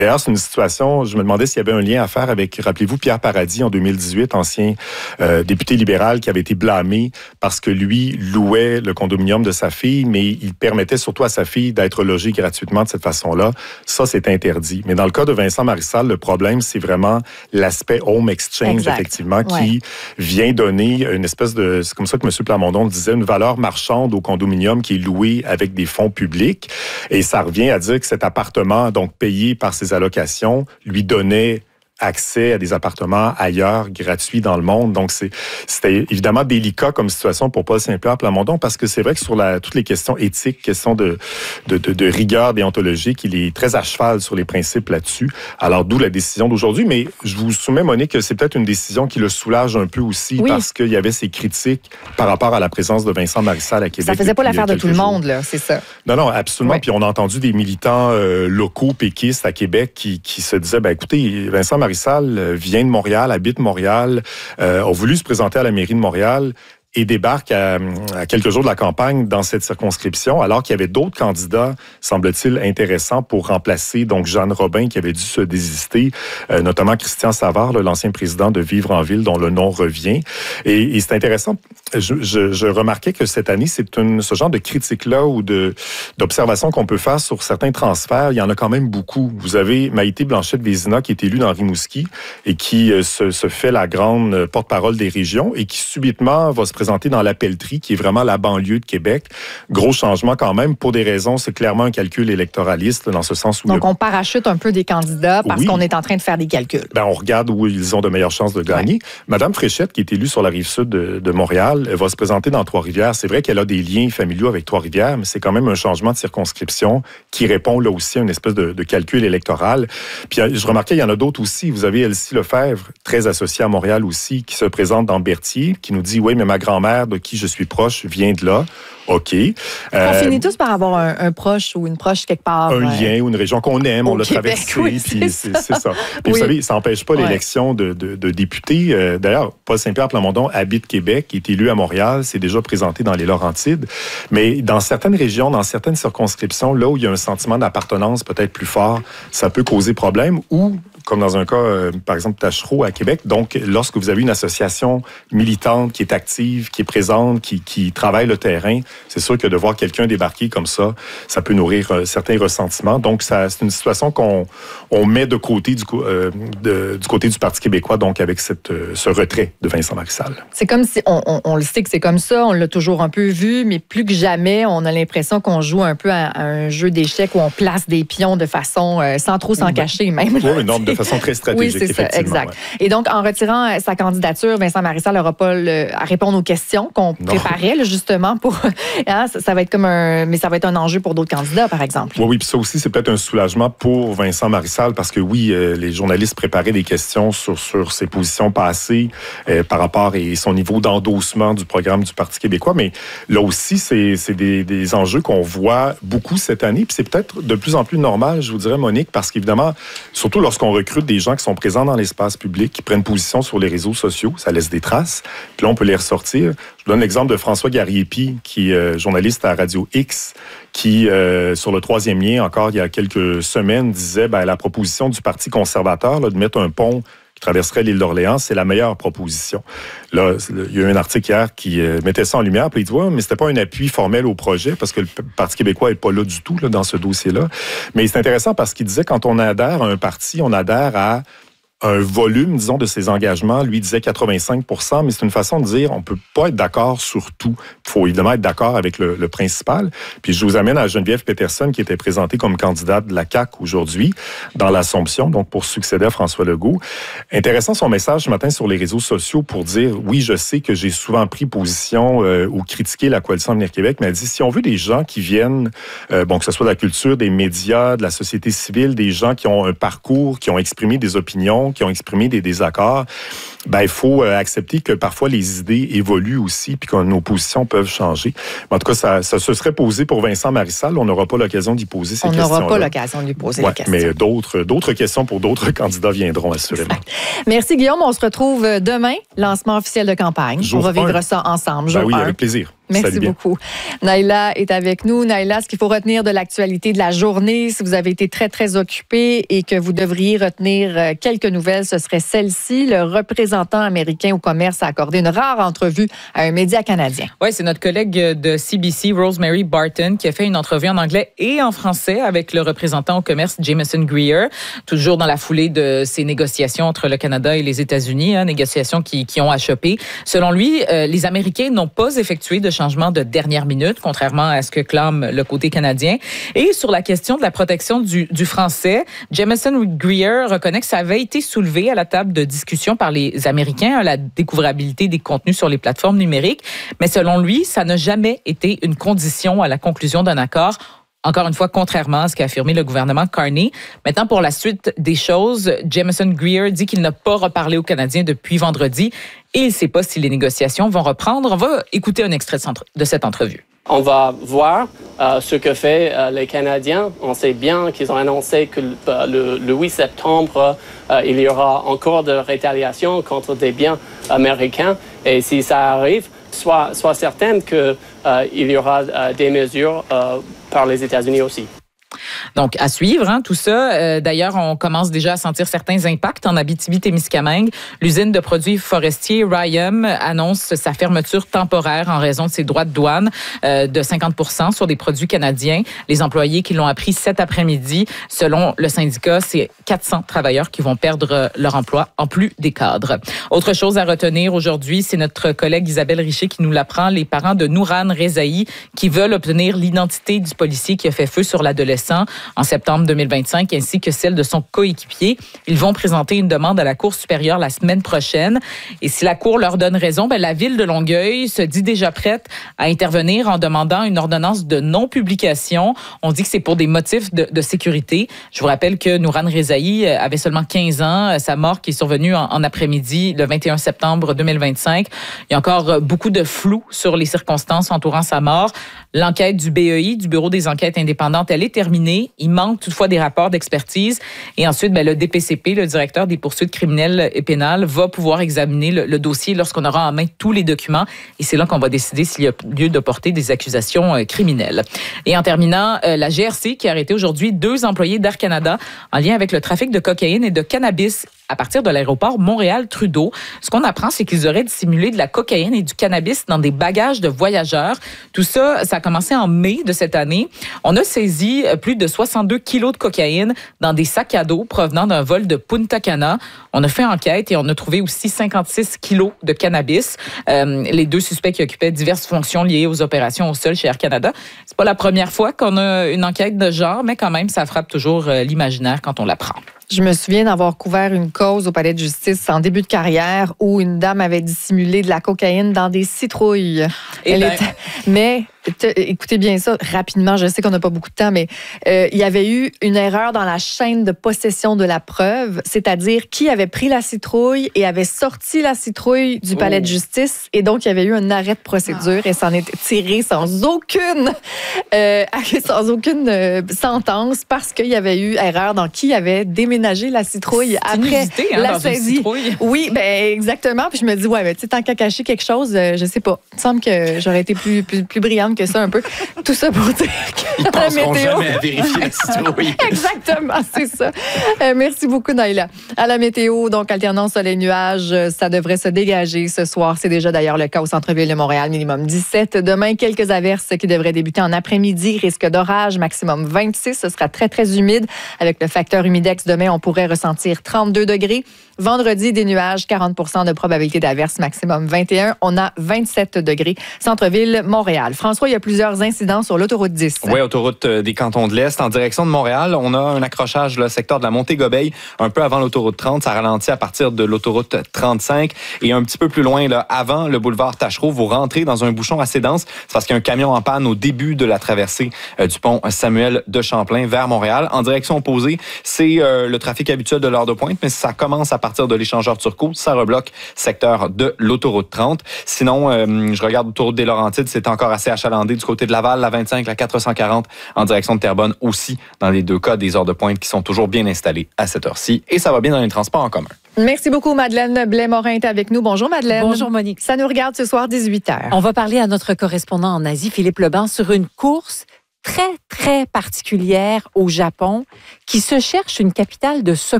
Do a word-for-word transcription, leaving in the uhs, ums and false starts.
D'ailleurs, c'est une situation, je me demandais s'il y avait un lien à faire avec, rappelez-vous, Pierre Paradis en deux mille dix-huit, ancien euh, député libéral qui avait été blâmé parce que lui louait le condominium de sa fille, mais il permettait surtout à sa fille d'être logée gratuitement de cette façon-là. Ça, c'est interdit. Mais dans le cas de Vincent Marissal, le problème, c'est vraiment l'aspect home exchange, exact. Effectivement, ouais. qui vient donner une espèce de, c'est comme ça que M. Plamondon le disait, une valeur marchande au condominium qui est loué avec des fonds publics. Et ça revient à dire que cet appartement, donc payé par ses allocations, lui donnait accès à des appartements ailleurs, gratuits dans le monde. Donc, c'est, c'était évidemment délicat comme situation pour Paul Saint-Pierre Plamondon parce que c'est vrai que sur la, toutes les questions éthiques, questions de, de, de, de rigueur déontologique, il est très à cheval sur les principes là-dessus. Alors, d'où la décision d'aujourd'hui. Mais je vous soumets, Monique, que c'est peut-être une décision qui le soulage un peu aussi oui. parce qu'il y avait ces critiques par rapport à la présence de Vincent Marissal à Québec. Ça faisait pas l'affaire de tout le monde, là, c'est ça. Non, non, absolument. Oui. Puis on a entendu des militants euh, locaux péquistes à Québec qui, qui se disaient, ben écoutez, Vincent Marissal Marissal vient de Montréal, habite Montréal, euh, a voulu se présenter à la mairie de Montréal et débarque à, à quelques jours de la campagne dans cette circonscription, alors qu'il y avait d'autres candidats, semble-t-il, intéressants pour remplacer donc Jeanne Robin, qui avait dû se désister, euh, notamment Christian Savard, là, l'ancien président de Vivre en Ville, dont le nom revient. Et, et c'est intéressant, je, je, je remarquais que cette année, c'est une, ce genre de critique-là ou de, d'observation qu'on peut faire sur certains transferts. Il y en a quand même beaucoup. Vous avez Maïté Blanchette-Vézina, qui est élue dans Rimouski et qui euh, se, se fait la grande porte-parole des régions et qui subitement va se présenté dans la Pelletrie, qui est vraiment la banlieue de Québec. Gros changement quand même, pour des raisons, c'est clairement un calcul électoraliste, dans ce sens où... Donc, le... on parachute un peu des candidats parce oui. qu'on est en train de faire des calculs. Ben, on regarde où ils ont de meilleures chances de gagner. Ouais. Madame Fréchette, qui est élue sur la Rive-Sud de, de Montréal, elle va se présenter dans Trois-Rivières. C'est vrai qu'elle a des liens familiaux avec Trois-Rivières, mais c'est quand même un changement de circonscription qui répond là aussi à une espèce de, de calcul électoral. Puis, je remarquais, il y en a d'autres aussi. Vous avez Elsie Lefebvre, très associée à Montréal aussi, qui se présente dans Berthier, qui nous dit, oui, mais ma grand-mère, de qui je suis proche, vient de là. OK. Euh, on finit tous par avoir un, un proche ou une proche quelque part. Un ouais. lien ou une région qu'on aime, on l'a Québec, traversé, oui, puis c'est, c'est, c'est ça. Puis oui. Vous savez, ça n'empêche pas ouais. l'élection de, de, de députés. Euh, d'ailleurs, Paul Saint-Pierre Plamondon habite Québec, il est élu à Montréal, c'est déjà présenté dans les Laurentides. Mais dans certaines régions, dans certaines circonscriptions, là où il y a un sentiment d'appartenance peut-être plus fort, ça peut causer problème. Ou, comme dans un cas, euh, par exemple, Tachereau à Québec, donc lorsque vous avez une association militante qui est active, qui est présente, qui, qui travaille le terrain, c'est sûr que de voir quelqu'un débarquer comme ça, ça peut nourrir euh, certains ressentiments. Donc, ça, c'est une situation qu'on on met de côté du, euh, de, du côté du Parti québécois, donc avec cette, euh, ce retrait de Vincent Marissal. C'est comme si, on, on, on le sait que c'est comme ça, on l'a toujours un peu vu, mais plus que jamais, on a l'impression qu'on joue un peu à, à un jeu d'échecs où on place des pions de façon, euh, sans trop s'en oui, cacher même. Oui, non, de façon très stratégique, oui, c'est ça, exact. Ouais. Et donc, en retirant sa candidature, Vincent Marissal n'aura pas le, à répondre aux questions qu'on non. préparait, là, justement, pour... Hein, ça, ça va être comme un... Mais ça va être un enjeu pour d'autres candidats, par exemple. Oui, oui, puis ça aussi, c'est peut-être un soulagement pour Vincent Marissal, parce que oui, euh, les journalistes préparaient des questions sur, sur ses positions passées euh, par rapport à son niveau d'endossement du programme du Parti québécois, mais là aussi, c'est, c'est des, des enjeux qu'on voit beaucoup cette année, puis c'est peut-être de plus en plus normal, je vous dirais, Monique, parce qu'évidemment, surtout lorsqu'on recrute des gens qui sont présents dans l'espace public, qui prennent position sur les réseaux sociaux, ça laisse des traces, puis là, on peut les ressortir. Je vous donne l'exemple de François Gariepi, qui est euh, journaliste à Radio X, qui, euh, sur le troisième lien, encore il y a quelques semaines, disait ben, la proposition du Parti conservateur là, de mettre un pont qui traverserait l'île d'Orléans, c'est la meilleure proposition. Là, il y a eu un article hier qui euh, mettait ça en lumière, puis il dit, ouais, mais c'était pas un appui formel au projet, parce que le Parti québécois n'est pas là du tout là, dans ce dossier-là. Mais c'est intéressant parce qu'il disait, quand on adhère à un parti, on adhère à un volume, disons, de ses engagements. Lui disait quatre-vingt-cinq pour cent, mais c'est une façon de dire on peut pas être d'accord sur tout. Il faut évidemment être d'accord avec le, le principal. Puis je vous amène à Geneviève Peterson, qui était présentée comme candidate de la C A Q aujourd'hui dans l'Assomption, donc pour succéder à François Legault. Intéressant son message ce matin sur les réseaux sociaux pour dire, oui, je sais que j'ai souvent pris position euh, ou critiqué la Coalition Avenir Québec, mais elle dit, si on veut des gens qui viennent, euh, bon, que ce soit de la culture, des médias, de la société civile, des gens qui ont un parcours, qui ont exprimé des opinions, qui ont exprimé des désaccords, ben il faut euh, accepter que parfois les idées évoluent aussi, puis que nos positions peuvent changer. Mais en tout cas, ça, ça se serait posé pour Vincent Marissal. On n'aura pas l'occasion d'y poser ces on questions-là. On n'aura pas l'occasion d'y poser ouais, les questions. Mais d'autres, d'autres questions pour d'autres candidats viendront assurément. Merci Guillaume. On se retrouve demain, lancement officiel de campagne. Jour on va vivre un. ça ensemble. Ben Jour oui, un. avec plaisir. Merci beaucoup. Naila est avec nous. Naila, ce qu'il faut retenir de l'actualité de la journée, si vous avez été très, très occupé et que vous devriez retenir quelques nouvelles, ce serait celle-ci. Le représentant américain au commerce a accordé une rare entrevue à un média canadien. Oui, c'est notre collègue de C B C, Rosemary Barton, qui a fait une entrevue en anglais et en français avec le représentant au commerce, Jameson Greer, toujours dans la foulée de ces négociations entre le Canada et les États-Unis, hein, négociations qui, qui ont achoppé. Selon lui, euh, les Américains n'ont pas effectué de changement de dernière minute, contrairement à ce que clame le côté canadien. Et sur la question de la protection du, du français, Jameson Greer reconnaît que ça avait été soulevé à la table de discussion par les Américains, hein, la découvrabilité des contenus sur les plateformes numériques. Mais selon lui, ça n'a jamais été une condition à la conclusion d'un accord. Encore une fois, contrairement à ce qu'a affirmé le gouvernement Carney. Maintenant, pour la suite des choses, Jameson Greer dit qu'il n'a pas reparlé aux Canadiens depuis vendredi et il ne sait pas si les négociations vont reprendre. On va écouter un extrait de cette entrevue. On va voir euh, ce que fait euh, les Canadiens. On sait bien qu'ils ont annoncé que euh, le, le huit septembre, euh, il y aura encore de rétaliation contre des biens américains. Et si ça arrive, sois, sois certaine qu'il euh, y aura euh, des mesures euh, par les États-Unis aussi. Donc, à suivre, hein, tout ça. Euh, d'ailleurs, on commence déjà à sentir certains impacts en Abitibi-Témiscamingue. L'usine de produits forestiers Ryam annonce sa fermeture temporaire en raison de ses droits de douane euh, de cinquante pour cent sur des produits canadiens. Les employés qui l'ont appris cet après-midi, selon le syndicat, c'est quatre cents travailleurs qui vont perdre leur emploi, en plus des cadres. Autre chose à retenir aujourd'hui, c'est notre collègue Isabelle Richer qui nous l'apprend. Les parents de Nourhan Rezaï qui veulent obtenir l'identité du policier qui a fait feu sur l'adolescent en septembre deux mille vingt-cinq, ainsi que celle de son coéquipier. Ils vont présenter une demande à la Cour supérieure la semaine prochaine. Et si la Cour leur donne raison, ben, la Ville de Longueuil se dit déjà prête à intervenir en demandant une ordonnance de non-publication. On dit que c'est pour des motifs de, de sécurité. Je vous rappelle que Nourhan Rezaï avait seulement quinze ans. Sa mort qui est survenue en, en après-midi le vingt et un septembre deux mille vingt-cinq. Il y a encore beaucoup de flou sur les circonstances entourant sa mort. L'enquête du B E I, du Bureau des enquêtes indépendantes, elle est terminée. Il manque toutefois des rapports d'expertise. Et ensuite, ben, le D P C P, le directeur des poursuites criminelles et pénales, va pouvoir examiner le, le dossier lorsqu'on aura en main tous les documents. Et c'est là qu'on va décider s'il y a lieu de porter des accusations euh, criminelles. Et en terminant, euh, la G R C qui a arrêté aujourd'hui deux employés d'Air Canada en lien avec le trafic de cocaïne et de cannabis à partir de l'aéroport Montréal-Trudeau. Ce qu'on apprend, c'est qu'ils auraient dissimulé de la cocaïne et du cannabis dans des bagages de voyageurs. Tout ça, ça a commencé en mai de cette année. On a saisi plus de soixante-deux kilos de cocaïne dans des sacs à dos provenant d'un vol de Punta Cana. On a fait enquête et on a trouvé aussi cinquante-six kilos de cannabis. Euh, les deux suspects qui occupaient diverses fonctions liées aux opérations au sol chez Air Canada. C'est pas la première fois qu'on a une enquête de genre, mais quand même, ça frappe toujours l'imaginaire quand on l'apprend. Je me souviens d'avoir couvert une cause au palais de justice en début de carrière où une dame avait dissimulé de la cocaïne dans des citrouilles. Et Elle ben... était... Mais écoutez bien ça rapidement, je sais qu'on n'a pas beaucoup de temps, mais euh, il y avait eu une erreur dans la chaîne de possession de la preuve, c'est-à-dire qui avait pris la citrouille et avait sorti la citrouille du palais oh. de justice. Et donc, il y avait eu un arrêt de procédure ah. et s'en était tiré sans aucune, euh, sans aucune euh, sentence parce qu'il y avait eu erreur dans qui avait déménagé la citrouille c'est après inusité, hein, la dans saisie. Oui, ben exactement. Puis je me dis, ouais, mais tu sais, tant qu'à cacher quelque chose, euh, je sais pas. Il me semble que j'aurais été plus, plus, plus brillante que ça un peu. Tout ça pour dire que Ils la penseront météo... jamais à vérifier la citrouille. Exactement, c'est ça. Euh, merci beaucoup, Naila. À la météo, donc alternance soleil-nuages, ça devrait se dégager ce soir. C'est déjà d'ailleurs le cas au centre-ville de Montréal, minimum dix-sept. Demain, quelques averses qui devraient débuter en après-midi. Risque d'orage, maximum vingt-six. Ce sera très, très humide. Avec le facteur humidex, demain, on pourrait ressentir trente-deux degrés. Vendredi, des nuages, quarante pour cent de probabilité d'averse, maximum vingt et un. On a vingt-sept degrés. Centre-ville, Montréal. François, il y a plusieurs incidents sur l'autoroute dix. Oui, autoroute des Cantons de l'Est en direction de Montréal. On a un accrochage, le secteur de la Montée-Gobeil, un peu avant l'autoroute trente. Ça ralentit à partir de l'autoroute trente-cinq. Et un petit peu plus loin, là, avant le boulevard Tachereau, vous rentrez dans un bouchon assez dense. C'est parce qu'il y a un camion en panne au début de la traversée euh, du pont Samuel de Champlain vers Montréal. En direction opposée, c'est euh, le trafic habituel de l'heure de pointe, mais ça commence à partir partir de l'échangeur Turcot, ça rebloque secteur de l'autoroute trente. Sinon, euh, je regarde l'autoroute des Laurentides, c'est encore assez achalandé du côté de Laval, la vingt-cinq, la quatre cent quarante en direction de Terrebonne aussi. Dans les deux cas, des heures de pointe qui sont toujours bien installées à cette heure-ci. Et ça va bien dans les transports en commun. Merci beaucoup, Madeleine Blais-Morin est avec nous. Bonjour, Madeleine. Bonjour, Monique. Ça nous regarde ce soir, dix-huit heures. On va parler à notre correspondant en Asie, Philippe Leblanc, sur une course très, très particulière au Japon qui se cherche une capitale de ce